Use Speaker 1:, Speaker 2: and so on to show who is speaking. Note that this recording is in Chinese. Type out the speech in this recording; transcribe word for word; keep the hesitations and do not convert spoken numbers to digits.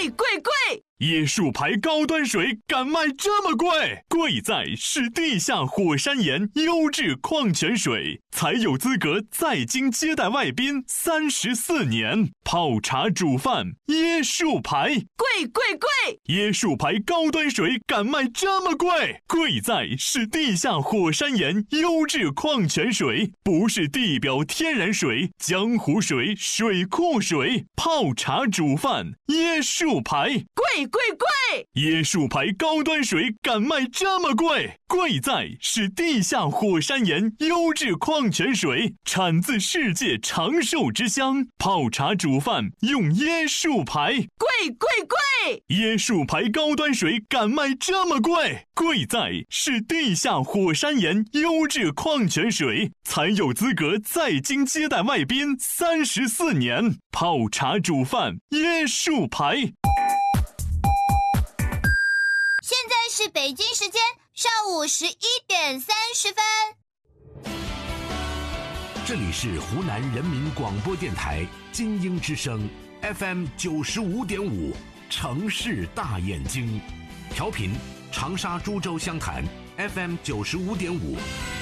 Speaker 1: 贵贵贵！
Speaker 2: 椰树牌高端水敢卖这么贵？贵在是地下火山岩优质矿泉水，才有资格在京接待外宾三十四年。泡茶煮饭，椰树牌，
Speaker 1: 贵贵贵！
Speaker 2: 椰树牌高端水敢卖这么贵？贵在是地下火山岩优质矿泉水，不是地表天然水、江湖水、水库水。泡茶煮饭，椰树牌，
Speaker 1: 贵贵贵！
Speaker 2: 椰树牌高端水敢卖这么贵？贵在是地下火山岩优质矿泉水，产自世界长寿之乡。泡茶煮饭用椰树牌，
Speaker 1: 贵贵贵！
Speaker 2: 椰树牌高端水敢卖这么贵？贵在是地下火山岩优质矿泉水，才有资格在京接待外宾三十四年。泡茶煮饭，椰树牌。
Speaker 3: 现在是北京时间上午十一点三十分。
Speaker 4: 这里是湖南人民广播电台金鹰之声 F M 九十五点五，城市大眼睛，调频长沙株洲湘潭 F M 九十五点五。